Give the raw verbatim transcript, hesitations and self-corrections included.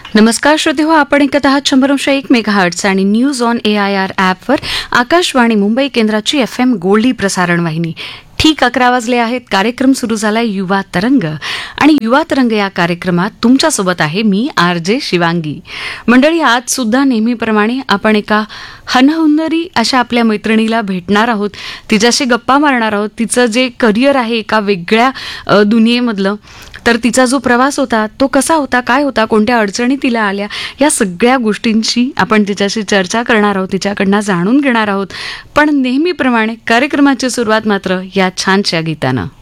नमस्कार श्रोते हो, आपण ऐकत आहात शंभर अंश एक मेगाहर्ट्झ आणि news on A I R ॲपवर आकाशवाणी मुंबई केंद्राची एफ एम गोल्डी प्रसारण वाहिनी. ठीक अकरा वाजले आहेत. कार्यक्रम सुरू झालाय युवा तरंग आणि युवा तरंग या कार्यक्रमात तुमच्यासोबत आहे मी आर जे शिवांगी. मंडळी, आज सुद्धा नेहमीप्रमाणे आपण एका हनहुन्नरी अशा आपल्या मैत्रिणीला भेटणार आहोत, तिच्याशी गप्पा मारणार आहोत. तिचं जे करिअर आहे एका वेगळ्या अ, दुनियेमधलं, तर तिचा जो प्रवास होता तो कसा होता, काय होता, कोणत्या अडचणी तिला आल्या, या सगळ्या गोष्टींची आपण तिच्याशी चर्चा करणार आहोत, तिच्याकडनं जाणून घेणार आहोत. पण नेहमीप्रमाणे कार्यक्रमाची सुरुवात मात्र या छानशा गीतानं.